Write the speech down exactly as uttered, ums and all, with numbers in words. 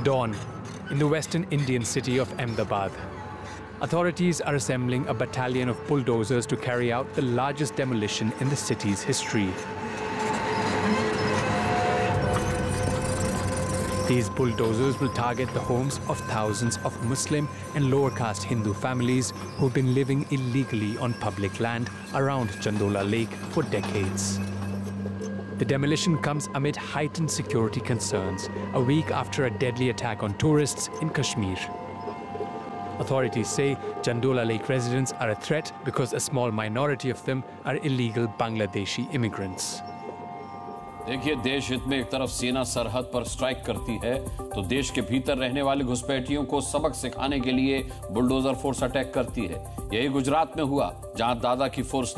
Dawn, in the western Indian city of Ahmedabad. Authorities are assembling a battalion of bulldozers to carry out the largest demolition in the city's history. These bulldozers will target the homes of thousands of Muslim and lower caste Hindu families who've been living illegally on public land around Chandola Lake for decades. The demolition comes amid heightened security concerns, a week after a deadly attack on tourists in Kashmir. Authorities say Chandola Lake residents are a threat because a small minority of them are illegal Bangladeshi immigrants. देखिए, देश हित में एक तरफ सेना सरहद पर strike करती है तो देश के भीतर रहने वाले घुसपैठियों को सबक सिखाने के लिए बुलडोजर फोर्स अटैक करती है। यही गुजरात में हुआ, जहां दादा की फोर्स